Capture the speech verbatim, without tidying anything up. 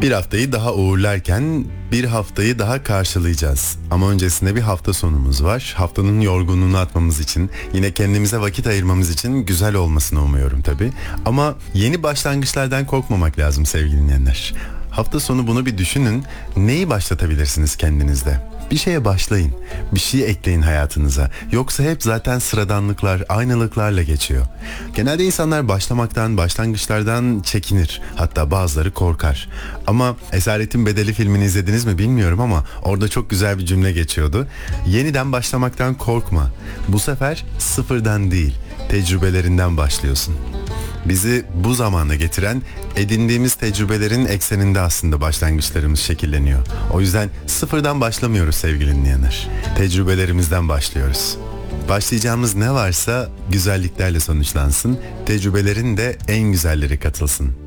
Bir haftayı daha uğurlarken bir haftayı daha karşılayacağız. Ama öncesinde bir hafta sonumuz var. Haftanın yorgunluğunu atmamız için, yine kendimize vakit ayırmamız için güzel olmasını umuyorum tabii. Ama yeni başlangıçlardan korkmamak lazım sevgili dinleyenler. Hafta sonu bunu bir düşünün. Neyi başlatabilirsiniz kendinizde? Bir şeye başlayın. Bir şey ekleyin hayatınıza. Yoksa hep zaten sıradanlıklar, aynılıklarla geçiyor. Genelde insanlar başlamaktan, başlangıçlardan çekinir. Hatta bazıları korkar. Ama Esaretin Bedeli filmini izlediniz mi bilmiyorum ama orada çok güzel bir cümle geçiyordu. Yeniden başlamaktan korkma. Bu sefer sıfırdan değil, tecrübelerinden başlıyorsun. Bizi bu zamana getiren edindiğimiz tecrübelerin ekseninde aslında başlangıçlarımız şekilleniyor. O yüzden sıfırdan başlamıyoruz sevgili dinleyenler. Tecrübelerimizden başlıyoruz. Başlayacağımız ne varsa güzelliklerle sonuçlansın. Tecrübelerin de en güzelleri katılsın.